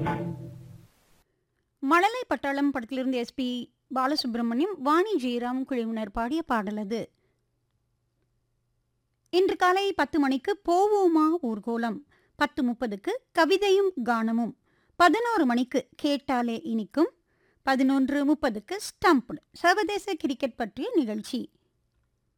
மழலை பட்டாளம் படத்திலிருந்து எஸ்பி பாலசுப்ரமணியம், வாணி ஜெயராம் குழுவினர் பாடிய பாடல் அது. இன்று காலை 10 மணிக்கு போவோமா ஊர்கோலம், 10:30க்கு கவிதையும் கானமும், 11 மணிக்கு கேட்டாலே இனிக்கும், 11:30க்கு ஸ்டம்ப்டு சர்வதேச கிரிக்கெட் பற்றிய நிகழ்ச்சி.